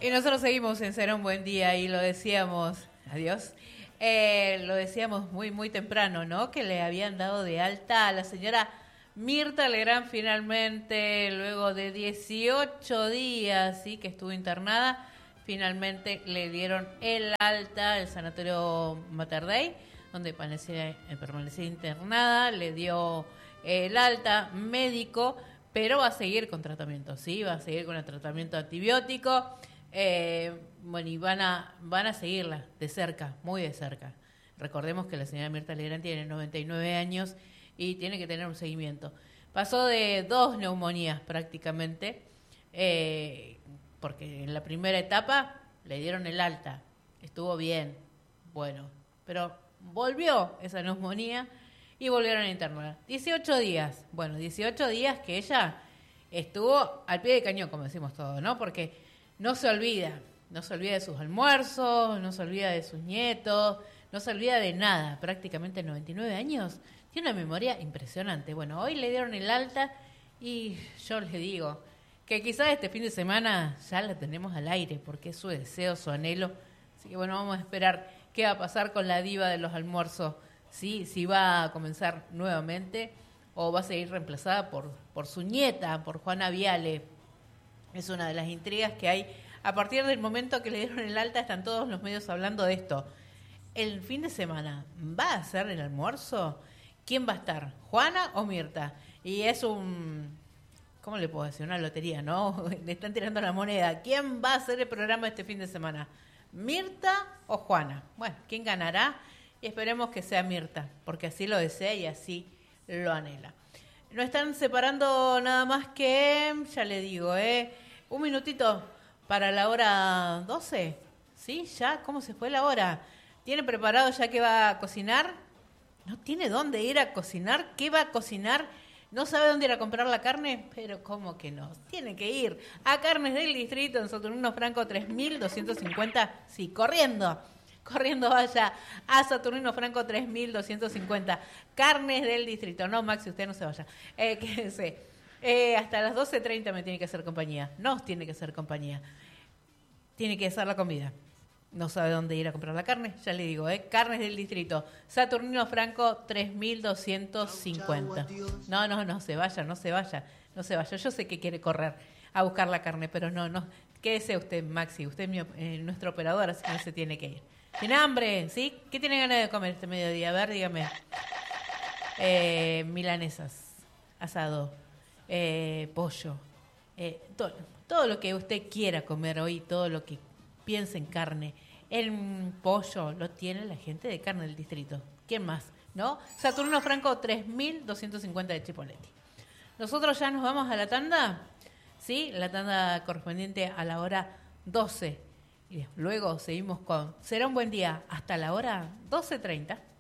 Y nosotros seguimos en Será un Buen Día y lo decíamos, adiós, lo decíamos muy, muy temprano, ¿no? Que le habían dado de alta a la señora Mirta Legrand finalmente, luego de 18 días, ¿sí? Que estuvo internada, finalmente le dieron el alta al sanatorio Mater Dei, donde permanecía internada, le dio el alta médico, pero va a seguir con tratamiento, ¿sí? Va a seguir con el tratamiento antibiótico. Bueno, y van a seguirla de cerca, muy de cerca. Recordemos que la señora Mirta Legrand tiene 99 años y tiene que tener un seguimiento. Pasó de 2 neumonías prácticamente, porque en la primera etapa le dieron el alta, estuvo bien, bueno, pero volvió esa neumonía y volvieron a internarla. 18 días, bueno, 18 días que ella estuvo al pie de cañón, como decimos todos, ¿no? Porque no se olvida de sus almuerzos, no se olvida de sus nietos, no se olvida de nada, prácticamente 99 años, tiene una memoria impresionante. Bueno, hoy le dieron el alta y yo les digo que quizás este fin de semana ya la tenemos al aire, porque es su deseo, su anhelo. Así que bueno, vamos a esperar qué va a pasar con la diva de los almuerzos, ¿sí? Si va a comenzar nuevamente o va a seguir reemplazada por su nieta, por Juana Viale. Es una de las intrigas que hay. A partir del momento que le dieron el alta, están todos los medios hablando de esto. El fin de semana, ¿va a ser el almuerzo? ¿Quién va a estar? ¿Juana o Mirta? Y es ¿cómo le puedo decir? Una lotería, ¿no? Le están tirando la moneda. ¿Quién va a hacer el programa este fin de semana? ¿Mirta o Juana? Bueno, ¿quién ganará? Y esperemos que sea Mirta, porque así lo desea y así lo anhela. No están separando nada más que, ya le digo, un minutito para la hora 12. ¿Sí? ¿Ya? ¿Cómo se fue la hora? ¿Tiene preparado ya que va a cocinar? ¿No tiene dónde ir a cocinar? ¿Qué va a cocinar? ¿No sabe dónde ir a comprar la carne? Pero ¿cómo que no? Tiene que ir a Carnes del Distrito en Saturnino Franco 3250. Sí, corriendo vaya a Saturnino Franco 3250. Carnes del Distrito. No, Maxi, usted no se vaya. Quédese. Hasta las 12:30 me tiene que hacer compañía. Nos tiene que hacer compañía. Tiene que hacer la comida. No sabe dónde ir a comprar la carne, ya le digo, Carnes del Distrito, Saturnino Franco 3250. No se vaya. Yo sé que quiere correr a buscar la carne, pero no. Quédese usted, Maxi, usted es nuestro operador, así que no se tiene que ir. ¿Tiene hambre? ¿Sí? ¿Qué tiene ganas de comer este mediodía? A ver, dígame. Milanesas, asado, pollo, todo lo que usted quiera comer hoy, todo lo que piense en carne. El pollo lo tiene la gente de Carne del Distrito. ¿Quién más? ¿No? Saturnino Franco 3250 de Chipoleti. Nosotros ya nos vamos a la tanda, ¿sí? La tanda correspondiente a la hora 12. Y luego seguimos con Será un Buen Día hasta la hora 12:30.